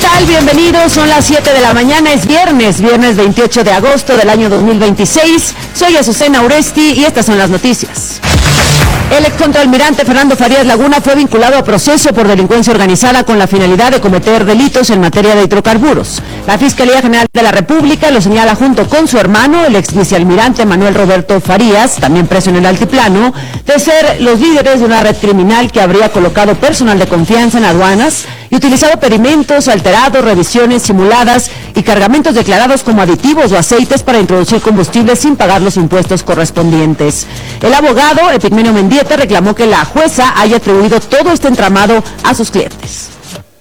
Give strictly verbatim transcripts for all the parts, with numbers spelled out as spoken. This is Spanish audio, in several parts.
tal? Bienvenidos, son las siete de la mañana, es viernes, viernes veintiocho de agosto del año dos mil veintiséis. Soy Azucena Uresti y estas son las noticias. El excontraalmirante Fernando Farías Laguna fue vinculado a proceso por delincuencia organizada con la finalidad de cometer delitos en materia de hidrocarburos. La Fiscalía General de la República lo señala junto con su hermano, el exvicealmirante Manuel Roberto Farías, también preso en el altiplano, de ser los líderes de una red criminal que habría colocado personal de confianza en aduanas y utilizado perimentos alterados, revisiones simuladas y cargamentos declarados como aditivos o aceites para introducir combustibles sin pagar los impuestos correspondientes. El abogado, Epigmenio Mendieta, reclamó que la jueza haya atribuido todo este entramado a sus clientes.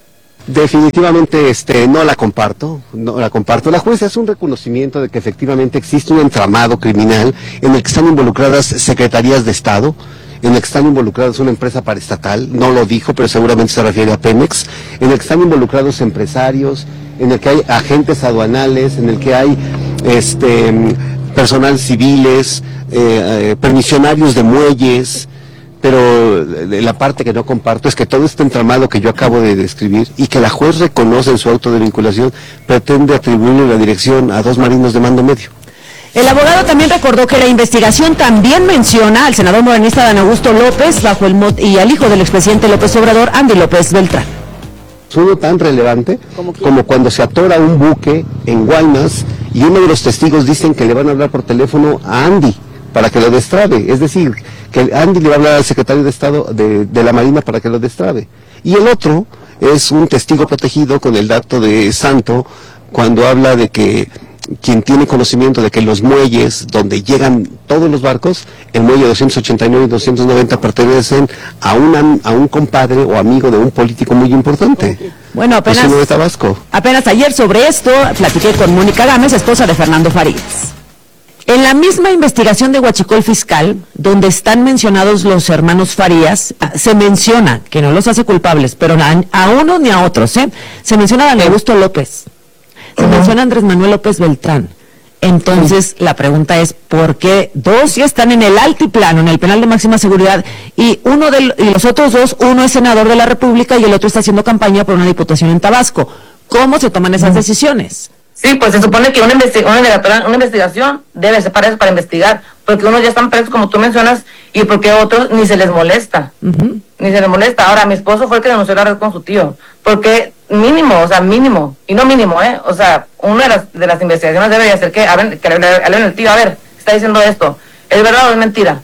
Definitivamente este, no la comparto, no la comparto. La jueza es un reconocimiento de que efectivamente existe un entramado criminal en el que están involucradas secretarías de Estado, en el que están involucrados una empresa paraestatal, no lo dijo, pero seguramente se refiere a Pemex, en el que están involucrados empresarios, en el que hay agentes aduanales, en el que hay este personal civiles, eh, eh, permisionarios de muelles, pero la parte que no comparto es que todo este entramado que yo acabo de describir y que la juez reconoce en su auto de vinculación pretende atribuirle la dirección a dos marinos de mando medio. El abogado también recordó que la investigación también menciona al senador morenista Dan Augusto López bajo el mot y al hijo del expresidente López Obrador, Andy López Beltrán. Es uno tan relevante como cuando se atora un buque en Guaymas y uno de los testigos dicen que le van a hablar por teléfono a Andy para que lo destrabe, es decir, que Andy le va a hablar al secretario de Estado de, de la Marina para que lo destrabe. Y el otro es un testigo protegido con el dato de Santo cuando habla de que quien tiene conocimiento de que los muelles donde llegan todos los barcos, el muelle doscientos ochenta y nueve y doscientos noventa pertenecen a, una, a un compadre o amigo de un político muy importante. Bueno, apenas, de Tabasco. apenas ayer sobre esto platiqué con Mónica Gámez, esposa de Fernando Farías. En la misma investigación de Huachicol Fiscal, donde están mencionados los hermanos Farías, se menciona, que no los hace culpables, pero a, a unos ni a otros, ¿eh? Se menciona a Dan Augusto López, se uh-huh. menciona a Andrés Manuel López Beltrán. Entonces, uh-huh. la pregunta es, ¿por qué dos ya están en el altiplano, en el penal de máxima seguridad, y uno de y los otros dos, uno es senador de la República y el otro está haciendo campaña por una diputación en Tabasco? ¿Cómo se toman esas uh-huh. decisiones? Sí, pues se supone que una, investi una, una investigación debe ser para, para investigar, porque unos ya están presos, como tú mencionas, y porque otros ni se les molesta, uh-huh. ni se les molesta. Ahora, mi esposo fue el que denunció la red con su tío, porque mínimo, o sea, mínimo, y no mínimo, ¿eh? O sea, una de las, de las investigaciones debe ser que hablen, que le hablen al tío, a ver, está diciendo esto, ¿es verdad o es mentira?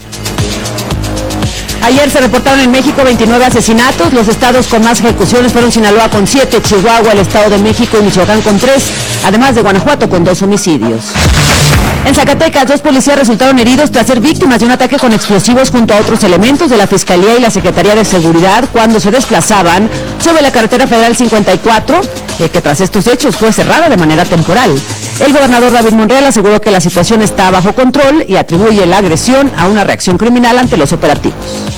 Ayer se reportaron en México veintinueve asesinatos. Los estados con más ejecuciones fueron Sinaloa con siete, Chihuahua, el Estado de México y Michoacán con tres, además de Guanajuato con dos homicidios. En Zacatecas, dos policías resultaron heridos tras ser víctimas de un ataque con explosivos junto a otros elementos de la Fiscalía y la Secretaría de Seguridad cuando se desplazaban sobre la carretera federal cincuenta y cuatro, eh, que tras estos hechos fue cerrada de manera temporal. El gobernador David Monreal aseguró que la situación está bajo control y atribuye la agresión a una reacción criminal ante los operativos.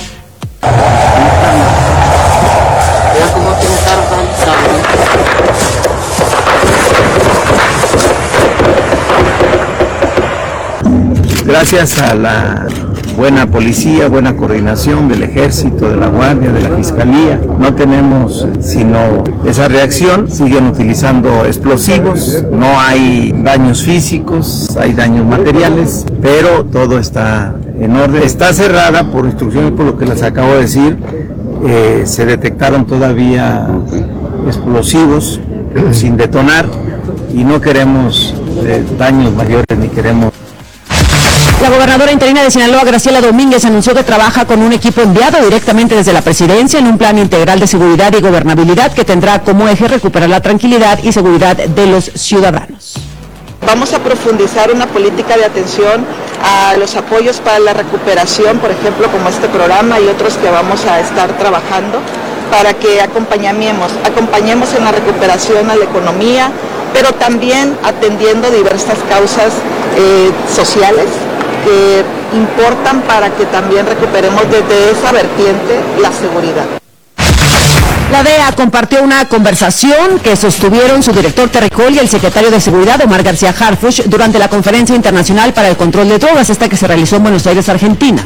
Gracias a la buena policía, buena coordinación del Ejército, de la Guardia, de la Fiscalía, no tenemos sino esa reacción. Siguen utilizando explosivos, no hay daños físicos, hay daños materiales, pero todo está en orden. Está cerrada por instrucciones, por lo que les acabo de decir. Eh, se detectaron todavía explosivos sin detonar y no queremos eh, daños mayores ni queremos. La gobernadora interina de Sinaloa, Graciela Domínguez, anunció que trabaja con un equipo enviado directamente desde la presidencia en un plan integral de seguridad y gobernabilidad que tendrá como eje recuperar la tranquilidad y seguridad de los ciudadanos. Vamos a profundizar una política de atención a los apoyos para la recuperación, por ejemplo, como este programa y otros que vamos a estar trabajando para que acompañemos, acompañemos en la recuperación a la economía, pero también atendiendo diversas causas eh, sociales que importan para que también recuperemos desde esa vertiente la seguridad. La D E A compartió una conversación que sostuvieron su director Terricol y el secretario de Seguridad, Omar García Harfuch, durante la Conferencia Internacional para el Control de Drogas, esta que se realizó en Buenos Aires, Argentina.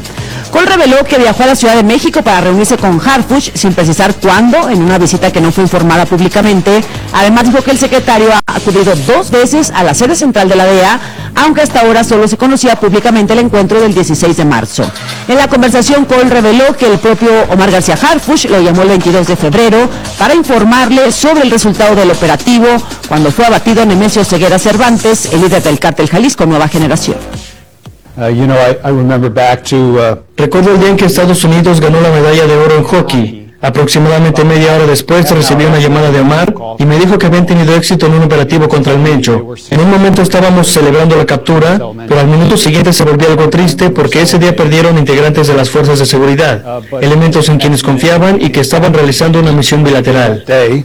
Cole reveló que viajó a la Ciudad de México para reunirse con Harfuch, sin precisar cuándo, en una visita que no fue informada públicamente. Además dijo que el secretario ha acudido dos veces a la sede central de la D E A, aunque hasta ahora solo se conocía públicamente el encuentro del dieciséis de marzo. En la conversación, Cole reveló que el propio Omar García Harfuch lo llamó el veintidós de febrero para informarle sobre el resultado del operativo cuando fue abatido Nemesio Ceguera Cervantes, el líder del cártel Jalisco Nueva Generación. Uh, you know, I, I remember back to, uh... Recuerdo el día en que Estados Unidos ganó la medalla de oro en hockey. Aproximadamente media hora después recibí una llamada de Omar y me dijo que habían tenido éxito en un operativo contra el Mencho. En un momento estábamos celebrando la captura, pero al minuto siguiente se volvió algo triste porque ese día perdieron integrantes de las fuerzas de seguridad, elementos en quienes confiaban y que estaban realizando una misión bilateral.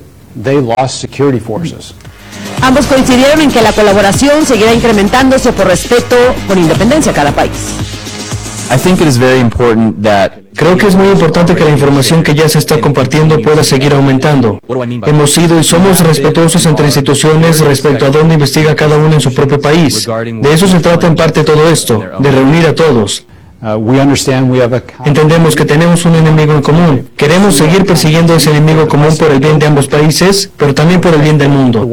Ambos coincidieron en que la colaboración seguirá incrementándose por respeto con independencia a cada país. I think it is very important that Creo que es muy importante que la información que ya se está compartiendo pueda seguir aumentando. Hemos sido y somos respetuosos entre instituciones respecto a dónde investiga cada uno en su propio país. De eso se trata en parte todo esto, de reunir a todos. Entendemos que tenemos un enemigo en común. Queremos seguir persiguiendo ese enemigo común por el bien de ambos países, pero también por el bien del mundo.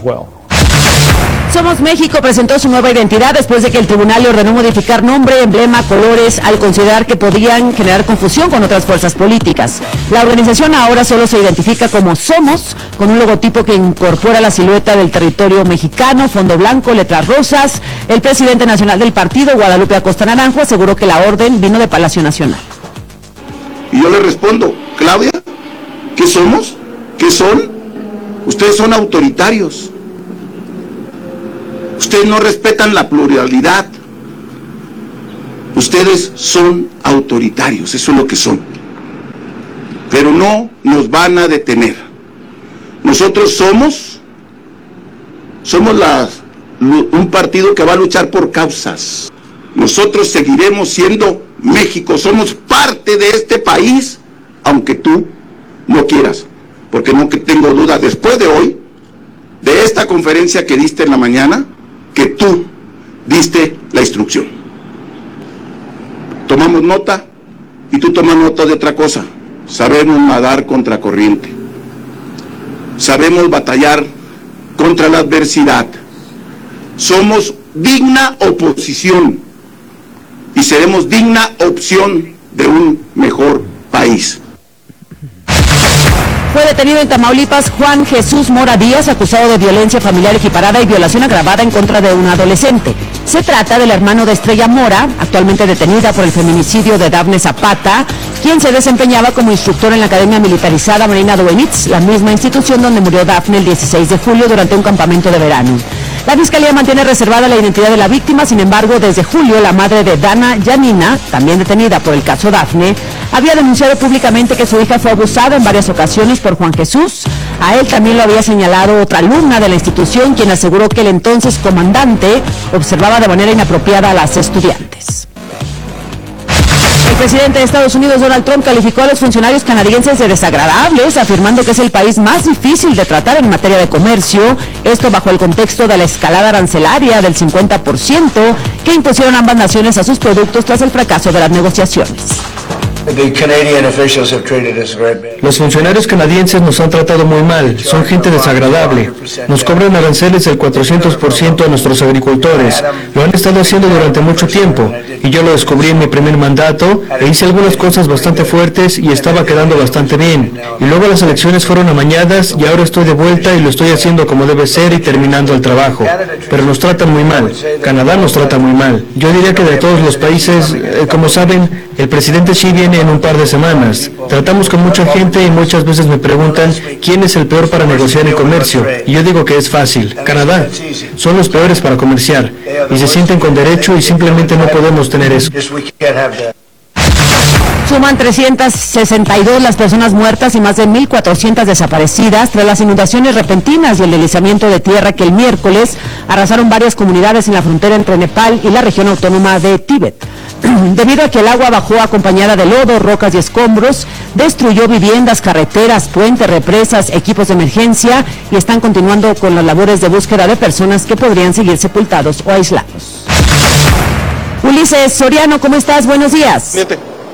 Somos México presentó su nueva identidad después de que el tribunal le ordenó modificar nombre, emblema, colores, al considerar que podían generar confusión con otras fuerzas políticas. La organización ahora solo se identifica como Somos, con un logotipo que incorpora la silueta del territorio mexicano, fondo blanco, letras rosas. El presidente nacional del partido, Guadalupe Acosta Naranjo, aseguró que la orden vino de Palacio Nacional. Y yo le respondo, Claudia, ¿qué somos? ¿Qué son? Ustedes son autoritarios. Ustedes no respetan la pluralidad. Ustedes son autoritarios, eso es lo que son. Pero no nos van a detener. Nosotros somos, somos la, un partido que va a luchar por causas. Nosotros seguiremos siendo México, somos parte de este país, aunque tú no quieras. Porque no tengo duda, después de hoy, de esta conferencia que diste en la mañana, que tú diste la instrucción. Tomamos nota y tú tomas nota de otra cosa. Sabemos nadar contra corriente. Sabemos batallar contra la adversidad. Somos digna oposición y seremos digna opción de un mejor país. Fue detenido en Tamaulipas Juan Jesús Mora Díaz, acusado de violencia familiar equiparada y violación agravada en contra de un adolescente. Se trata del hermano de Estrella Mora, actualmente detenida por el feminicidio de Dafne Zapata, quien se desempeñaba como instructor en la Academia Militarizada Marina Duenitz, la misma institución donde murió Dafne el dieciséis de julio durante un campamento de verano. La Fiscalía mantiene reservada la identidad de la víctima, sin embargo, desde julio, la madre de Dana Yanina, también detenida por el caso Dafne, había denunciado públicamente que su hija fue abusada en varias ocasiones por Juan Jesús. A él también lo había señalado otra alumna de la institución, quien aseguró que el entonces comandante observaba de manera inapropiada a las estudiantes. El presidente de Estados Unidos, Donald Trump, calificó a los funcionarios canadienses de desagradables, afirmando que es el país más difícil de tratar en materia de comercio, esto bajo el contexto de la escalada arancelaria del cincuenta por ciento que impusieron ambas naciones a sus productos tras el fracaso de las negociaciones. Los funcionarios canadienses nos han tratado muy mal, son gente desagradable. Nos cobran aranceles del cuatrocientos por ciento a nuestros agricultores. Lo han estado haciendo durante mucho tiempo y yo lo descubrí en mi primer mandato e hice algunas cosas bastante fuertes y estaba quedando bastante bien. Y luego las elecciones fueron amañadas y ahora estoy de vuelta y lo estoy haciendo como debe ser y terminando el trabajo. Pero nos tratan muy mal. Canadá nos trata muy mal. Yo diría que de todos los países, eh, como saben, el presidente Xi viene en un par de semanas. Tratamos con mucha gente y muchas veces me preguntan quién es el peor para negociar en comercio. Y yo digo que es fácil. Canadá. Son los peores para comerciar. Y se sienten con derecho y simplemente no podemos tener eso. Suman trescientas sesenta y dos las personas muertas y más de mil cuatrocientas desaparecidas tras las inundaciones repentinas y el deslizamiento de tierra que el miércoles arrasaron varias comunidades en la frontera entre Nepal y la región autónoma de Tíbet. Debido a que el agua bajó acompañada de lodo, rocas y escombros, destruyó viviendas, carreteras, puentes, represas, equipos de emergencia y están continuando con las labores de búsqueda de personas que podrían seguir sepultados o aislados. Ulises Soriano, ¿cómo estás? Buenos días. Fíjate,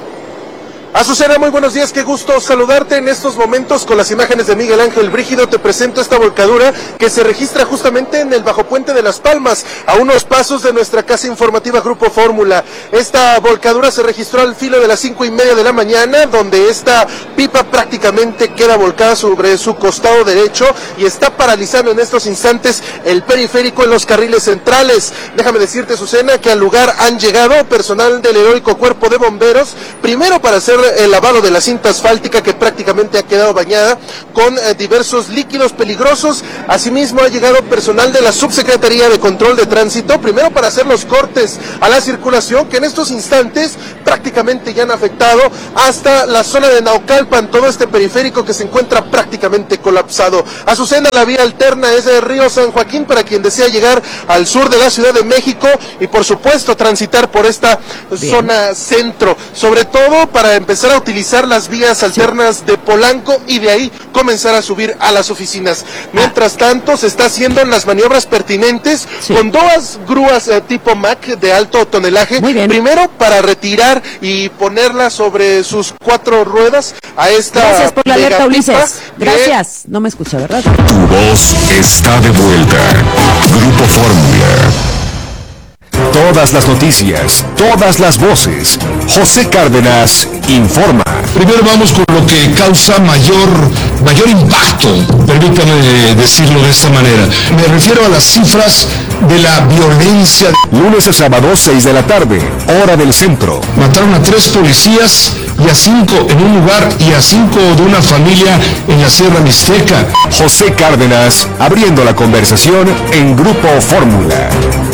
Azucena, muy buenos días, qué gusto saludarte en estos momentos con las imágenes de Miguel Ángel Brígido. Te presento esta volcadura que se registra justamente en el Bajo Puente de Las Palmas, a unos pasos de nuestra casa informativa Grupo Fórmula. Esta volcadura se registró al filo de las cinco y media de la mañana, donde esta pipa prácticamente queda volcada sobre su costado derecho y está paralizando en estos instantes el periférico en los carriles centrales. Déjame decirte, Azucena, que al lugar han llegado personal del heroico Cuerpo de Bomberos, primero para hacer el lavado de la cinta asfáltica que prácticamente ha quedado bañada con eh, diversos líquidos peligrosos. Asimismo ha llegado personal de la Subsecretaría de Control de Tránsito, primero para hacer los cortes a la circulación que en estos instantes prácticamente ya han afectado hasta la zona de Naucalpan, todo este periférico que se encuentra prácticamente colapsado. Azucena, la vía alterna es de Río San Joaquín para quien desea llegar al sur de la Ciudad de México y por supuesto transitar por esta Bien. zona centro, sobre todo para empezar a utilizar las vías alternas de Polanco y de ahí comenzar a subir a las oficinas. Mientras tanto, se está haciendo las maniobras pertinentes sí. con dos grúas eh, tipo Mack de alto tonelaje. Primero para retirar y ponerla sobre sus cuatro ruedas a esta. Gracias por la alerta, Ulises. Gracias. No me escucha, ¿verdad? Tu voz está de vuelta. Grupo Fórmula. Todas las noticias, todas las voces. José Cárdenas informa. Primero vamos con lo que causa mayor, mayor impacto, permítame decirlo de esta manera. Me refiero a las cifras de la violencia. Lunes a sábado, seis de la tarde, hora del centro. Mataron a tres policías y a cinco en un lugar y a cinco de una familia en la Sierra Mixteca. José Cárdenas, abriendo la conversación en Grupo Fórmula.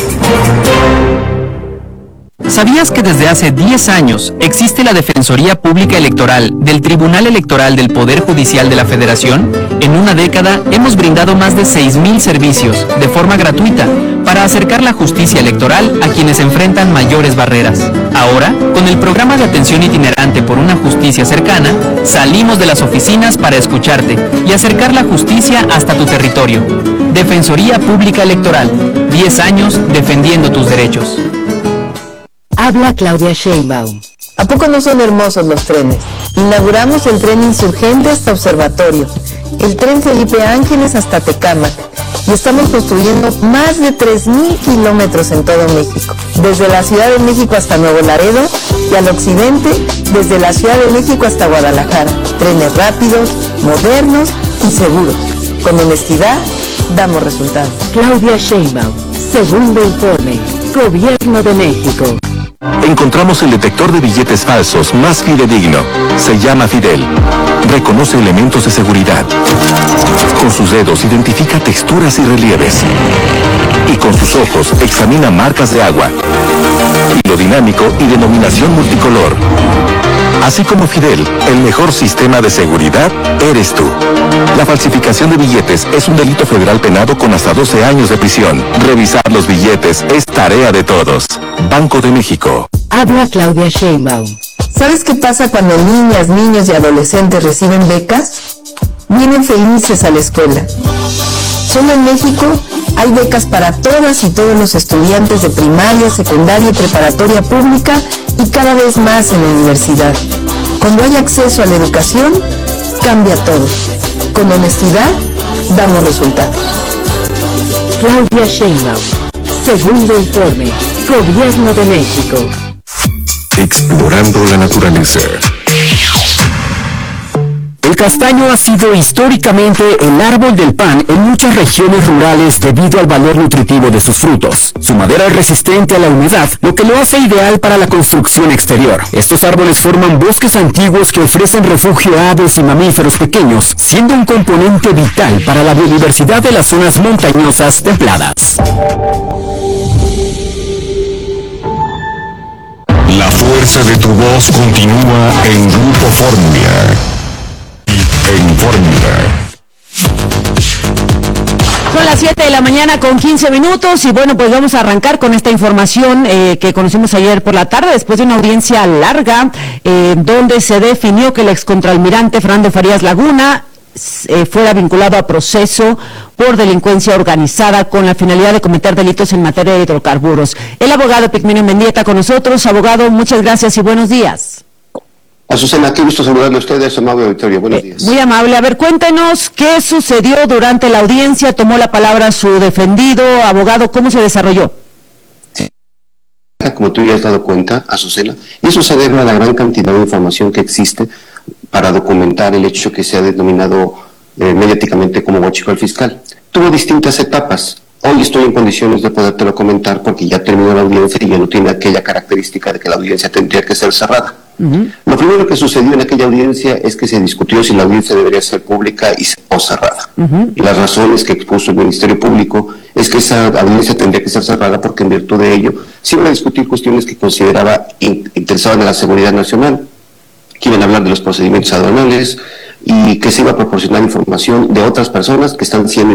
¿Sabías que desde hace diez años existe la Defensoría Pública Electoral del Tribunal Electoral del Poder Judicial de la Federación? En una década hemos brindado más de seis mil servicios de forma gratuita para acercar la justicia electoral a quienes enfrentan mayores barreras. Ahora, con el programa de atención itinerante por una justicia cercana, salimos de las oficinas para escucharte y acercar la justicia hasta tu territorio. Defensoría Pública Electoral, diez años defendiendo tus derechos. Habla Claudia Sheinbaum. ¿A poco no son hermosos los trenes? Inauguramos el tren Insurgente hasta Observatorio, el tren Felipe Ángeles hasta Tecámac, y estamos construyendo más de tres mil kilómetros en todo México, desde la Ciudad de México hasta Nuevo Laredo, y al occidente, desde la Ciudad de México hasta Guadalajara. Trenes rápidos, modernos y seguros. Con honestidad, damos resultados. Claudia Sheinbaum, segundo informe, Gobierno de México. Encontramos el detector de billetes falsos más fidedigno. Se llama Fidel. Reconoce elementos de seguridad. Con sus dedos identifica texturas y relieves. Y con sus ojos examina marcas de agua. Hilo dinámico y denominación multicolor. Así como Fidel, el mejor sistema de seguridad eres tú. La falsificación de billetes es un delito federal penado con hasta doce años de prisión. Revisar los billetes es tarea de todos. Banco de México. Habla Claudia Sheinbaum. ¿Sabes qué pasa cuando niñas, niños y adolescentes reciben becas? Vienen felices a la escuela. Solo en México hay becas para todas y todos los estudiantes de primaria, secundaria y preparatoria pública y cada vez más en la universidad. Cuando hay acceso a la educación, cambia todo. Con honestidad, damos resultados. Claudia Sheinbaum, segundo informe, Gobierno de México. Explorando la naturaleza. El castaño ha sido históricamente el árbol del pan en muchas regiones rurales debido al valor nutritivo de sus frutos. Su madera es resistente a la humedad, lo que lo hace ideal para la construcción exterior. Estos árboles forman bosques antiguos que ofrecen refugio a aves y mamíferos pequeños, siendo un componente vital para la biodiversidad de las zonas montañosas templadas. La fuerza de tu voz continúa en Grupo Fórmula. En Fórmula. Son las siete de la mañana con quince minutos y bueno, pues vamos a arrancar con esta información eh, que conocimos ayer por la tarde después de una audiencia larga eh, donde se definió que el excontralmirante Fernando Farías Laguna eh, fuera vinculado a proceso por delincuencia organizada con la finalidad de cometer delitos en materia de hidrocarburos. El abogado Pigmenio Mendieta con nosotros. Abogado, muchas gracias y buenos días. Azucena, qué gusto saludarle a ustedes, amable auditorio. Buenos días. Muy amable. A ver, cuéntenos qué sucedió durante la audiencia. Tomó la palabra su defendido, abogado. ¿Cómo se desarrolló? Como tú ya has dado cuenta, Azucena, y eso se debe a la gran cantidad de información que existe para documentar el hecho que se ha denominado eh, mediáticamente como huachicoleo al fiscal. Tuvo distintas etapas. Hoy estoy en condiciones de podértelo comentar porque ya terminó la audiencia y ya no tiene aquella característica de que la audiencia tendría que ser cerrada. Uh-huh. Lo primero que sucedió en aquella audiencia es que se discutió si la audiencia debería ser pública y o cerrada. Uh-huh. Y las razones que expuso el Ministerio Público es que esa audiencia tendría que ser cerrada porque en virtud de ello se iban a discutir cuestiones que consideraba in- interesaban a la seguridad nacional, que iban a hablar de los procedimientos aduanales y que se iba a proporcionar información de otras personas que están siendo